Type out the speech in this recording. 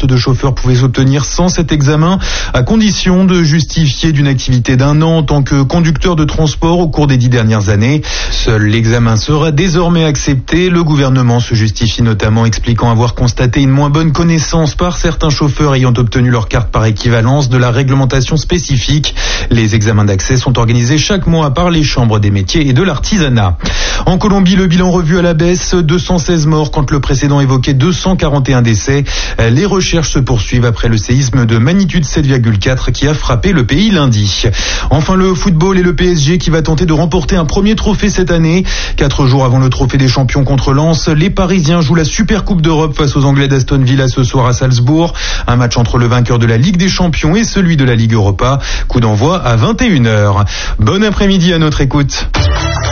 carte de chauffeur pouvait s'obtenir sans cet examen, à condition de justifier d'une activité d'1 an en tant que conducteur de transport au cours des 10 dernières années. Seul l'examen sera désormais accepté. Le gouvernement se justifie notamment expliquant avoir constaté une moins bonne connaissance par certains chauffeurs ayant obtenu leur carte par équivalence de la réglementation spécifique. Les examens d'accès sont organisés chaque mois par les chambres des métiers et de l'artisanat. En Colombie, le bilan revu à la baisse, 216 morts quand le précédent évoquait 241 décès. Les recherches se poursuivent après le séisme de magnitude 7,4 qui a frappé le pays lundi. Enfin, le football et le PSG qui va tenter de remporter un premier trophée cette année. 4 jours avant le trophée des champions contre Lens, les Parisiens jouent la Super Coupe d'Europe face aux Anglais d'Aston Villa ce soir à Salzbourg. Un match entre le vainqueur de la Ligue des Champions et celui de la Ligue Europa. Coup d'envoi à 21h. Bon après-midi à notre écoute.